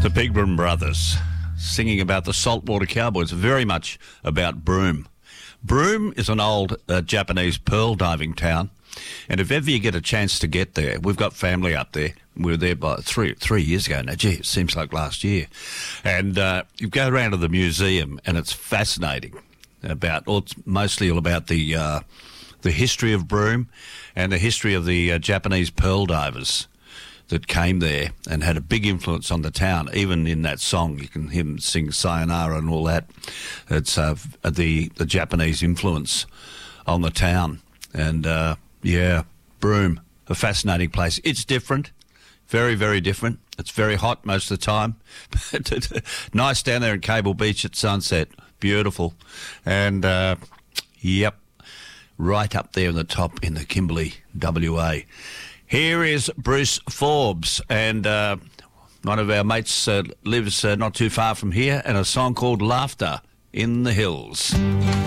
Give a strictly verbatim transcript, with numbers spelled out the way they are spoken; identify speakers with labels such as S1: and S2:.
S1: The Pegram Brothers singing about the saltwater cowboys, very much about Broome. Broome is an old uh, Japanese pearl diving town, and if ever you get a chance to get there, we've got family up there. We were there by three three years ago now. Gee, it seems like last year. And uh, you go around to the museum, and it's fascinating. About, well, it's mostly all about the uh, the history of Broome and the history of the uh, Japanese pearl divers that came there and had a big influence on the town. Even in that song, you can hear him sing Sayonara and all that. It's uh, the the Japanese influence on the town. And, uh, yeah, Broome, a fascinating place. It's different, very, very different. It's very hot most of the time. Nice down there in Cable Beach at sunset. Beautiful. And, uh, yep, right up there in the top in the Kimberley, W A. Here is Bruce Forbes, and uh, one of our mates uh, lives uh, not too far from here, and a song called Laughter in the Hills.